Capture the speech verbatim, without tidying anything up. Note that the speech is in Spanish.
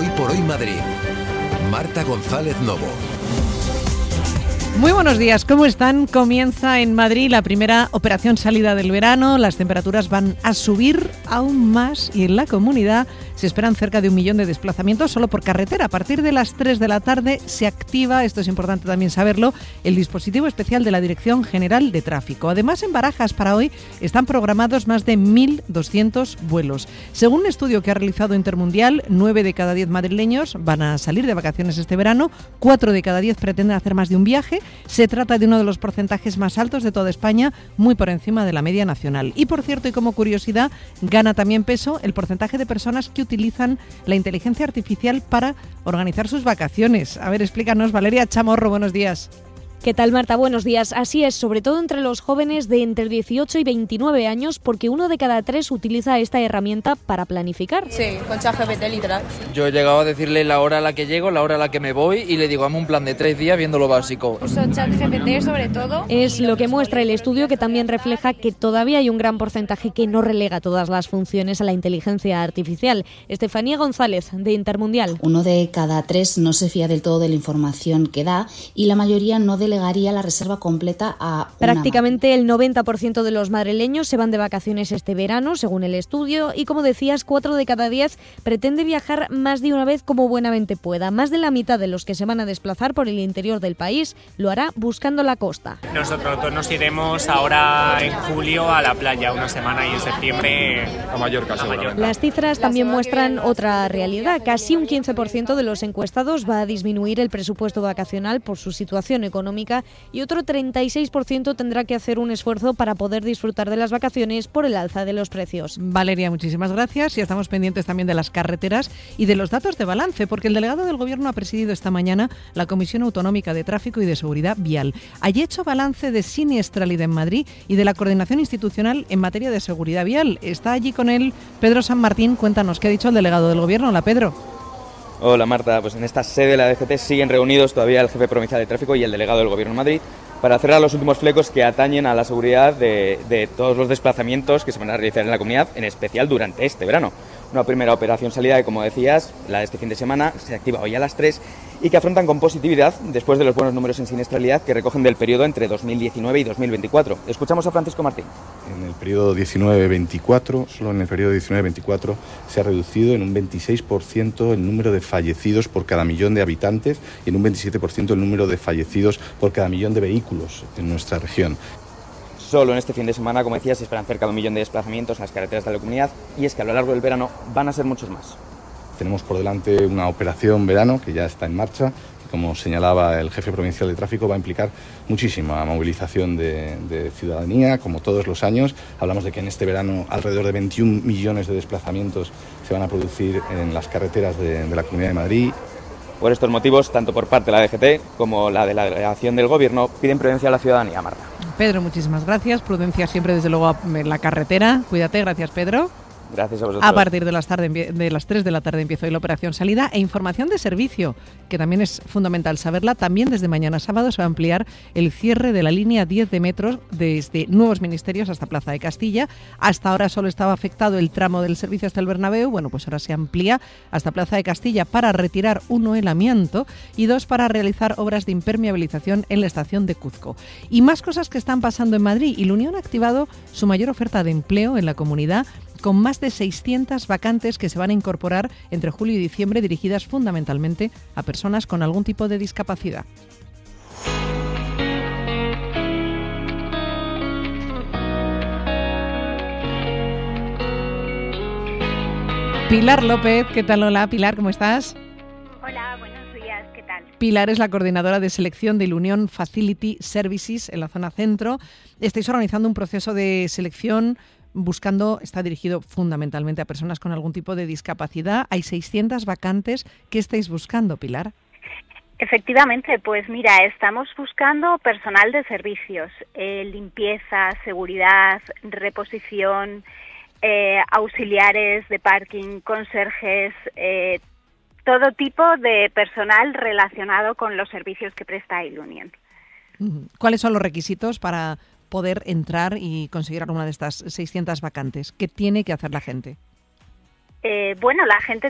Hoy por Hoy Madrid. Marta González Novo. Muy buenos días, ¿cómo están? Comienza en Madrid la primera operación salida del verano. Las temperaturas van a subir aún más y en la comunidad se esperan cerca de un millón de desplazamientos solo por carretera. A partir de las tres de la tarde se activa, esto es importante también saberlo, el dispositivo especial de la Dirección General de Tráfico. Además, en Barajas para hoy están programados más de mil doscientos vuelos. Según un estudio que ha realizado Intermundial, nueve de cada diez madrileños van a salir de vacaciones este verano, cuatro de cada diez pretenden hacer más de un viaje. Se trata de uno de los porcentajes más altos de toda España, muy por encima de la media nacional. Y por cierto, y como curiosidad, gana también peso el porcentaje de personas que utilizan la inteligencia artificial para organizar sus vacaciones. A ver, explícanos, Valeria Chamorro, buenos días. ¿Qué tal, Marta? Buenos días. Así es, sobre todo entre los jóvenes de entre dieciocho y veintinueve años, porque uno de cada tres utiliza esta herramienta para planificar. Sí, con ChatGPT literal. Yo he llegado a decirle la hora a la que llego, la hora a la que me voy y le digo, hazme un plan de tres días viendo lo básico. Uso ChatGPT sobre todo. Es lo que muestra el estudio, que también refleja que todavía hay un gran porcentaje que no relega todas las funciones a la inteligencia artificial. Estefanía González, de Intermundial. Uno de cada tres no se fía del todo de la información que da y la mayoría no de delegaría la reserva completa a una Prácticamente máquina. El noventa por ciento de los madrileños se van de vacaciones este verano, según el estudio, y como decías, cuatro de cada diez pretende viajar más de una vez como buenamente pueda. Más de la mitad de los que se van a desplazar por el interior del país lo hará buscando la costa. Nosotros dos nos iremos ahora en julio a la playa una semana y en septiembre a Mallorca. A Mallorca. Las cifras también muestran otra realidad. Casi un quince por ciento de los encuestados va a disminuir el presupuesto vacacional por su situación económica y otro treinta y seis por ciento tendrá que hacer un esfuerzo para poder disfrutar de las vacaciones por el alza de los precios. Valeria, muchísimas gracias y estamos pendientes también de las carreteras y de los datos de balance, porque el delegado del Gobierno ha presidido esta mañana la Comisión Autonómica de Tráfico y de Seguridad Vial. Allí ha hecho balance de siniestralidad en Madrid y de la coordinación institucional en materia de seguridad vial. Está allí con él Pedro San Martín. Cuéntanos, ¿qué ha dicho el delegado del Gobierno? Hola, Pedro. Hola Marta, pues en esta sede de la D G T siguen reunidos todavía el jefe provincial de tráfico y el delegado del Gobierno de Madrid para cerrar los últimos flecos que atañen a la seguridad de, de todos los desplazamientos que se van a realizar en la comunidad, en especial durante este verano. Una primera operación salida que, como decías, la de este fin de semana se activa hoy a las tres y que afrontan con positividad después de los buenos números en siniestralidad que recogen del periodo entre dos mil diecinueve y dos mil veinticuatro. Escuchamos a Francisco Martín. En el periodo diecinueve veinticuatro, solo en el periodo diecinueve veinticuatro, se ha reducido en un veintiséis por ciento el número de fallecidos por cada millón de habitantes y en un veintisiete por ciento el número de fallecidos por cada millón de vehículos en nuestra región. Solo en este fin de semana, como decía, se esperan cerca de un millón de desplazamientos en las carreteras de la comunidad y es que a lo largo del verano van a ser muchos más. Tenemos por delante una operación verano que ya está en marcha y, como señalaba el jefe provincial de tráfico, va a implicar muchísima movilización de, de ciudadanía, como todos los años. Hablamos de que en este verano alrededor de veintiún millones de desplazamientos se van a producir en las carreteras de, de la Comunidad de Madrid. Por estos motivos, tanto por parte de la D G T como la de la delegación del Gobierno piden prudencia a la ciudadanía, Marta. Pedro, muchísimas gracias. Prudencia siempre, desde luego, en la carretera. Cuídate, gracias, Pedro. Gracias a vosotros. A partir de las, tarde, de las tres de la tarde empieza hoy la operación salida e información de servicio, que también es fundamental saberla. También desde mañana sábado se va a ampliar el cierre de la línea diez de metros desde Nuevos Ministerios hasta Plaza de Castilla. Hasta ahora solo estaba afectado el tramo del servicio hasta el Bernabéu. Bueno, pues ahora se amplía hasta Plaza de Castilla para retirar, uno, el amianto y dos, para realizar obras de impermeabilización en la estación de Cuzco. Y más cosas que están pasando en Madrid. Y la Unión ha activado su mayor oferta de empleo en la comunidad, con más de seiscientas vacantes que se van a incorporar entre julio y diciembre, dirigidas fundamentalmente a personas con algún tipo de discapacidad. Pilar López, ¿qué tal? Hola, Pilar, ¿cómo estás? Hola, buenos días, ¿qué tal? Pilar es la coordinadora de selección de la Unión Facility Services en la zona centro. Estáis organizando un proceso de selección buscando, está dirigido fundamentalmente a personas con algún tipo de discapacidad. Hay seiscientas vacantes. ¿Qué estáis buscando, Pilar? Efectivamente, pues mira, estamos buscando personal de servicios, eh, limpieza, seguridad, reposición, eh, auxiliares de parking, conserjes, eh, todo tipo de personal relacionado con los servicios que presta Ilunion. ¿Cuáles son los requisitos para poder entrar y conseguir alguna de estas seiscientas vacantes? ¿Qué tiene que hacer la gente? Eh, bueno, la gente